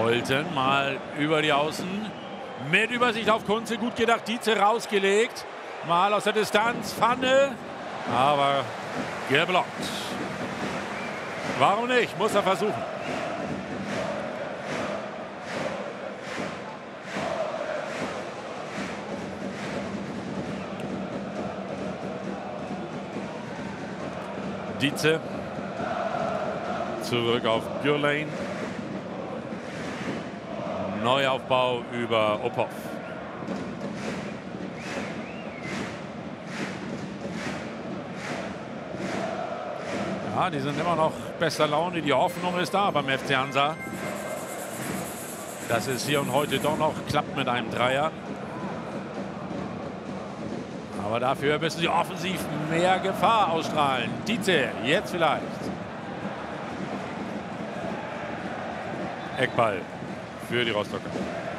Olten mal über die Außen. Mit Übersicht auf Kunze, gut gedacht, Dietze rausgelegt. Mal aus der Distanz, Pfanne, aber geblockt. Warum nicht? Muss er versuchen. Dietze. Zurück auf Gürlein. Neuaufbau über Opov. Ja, die sind immer noch bester Laune. Die Hoffnung ist da beim FC Hansa, dass es hier und heute doch noch klappt mit einem Dreier. Aber dafür müssen sie offensiv mehr Gefahr ausstrahlen. Dietze, jetzt vielleicht. Eckball für die Rostocker.